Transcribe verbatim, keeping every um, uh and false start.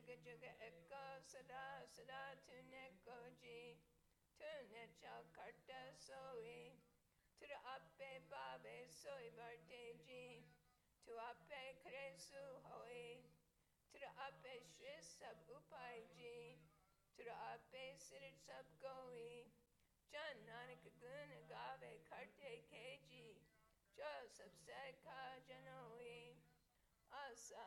Juga Juga Eko Sada Sada Tuneko Ji Tune Chal Karta Soi Tura Ape Babe Soi Barte Ji Tu Ape Kresu Hoi Tura Ape Shri Sab Upai Ji Tura Ape Siddhi Sab Goi Jan Nanak Guna Gave Karte Keji Jo Sab Sadka Janoi Asa